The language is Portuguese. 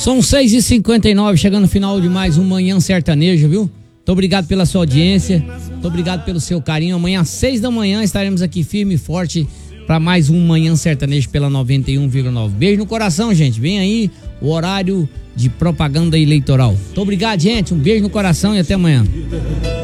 São 6h59, chegando no final de mais um Manhã Sertanejo, viu? Muito obrigado pela sua audiência, muito obrigado pelo seu carinho. Amanhã às 6 da manhã estaremos aqui firme e forte para mais um Manhã Sertanejo pela 91,9. Beijo no coração, gente. Vem aí o horário de propaganda eleitoral. Muito obrigado, gente. Um beijo no coração e até amanhã.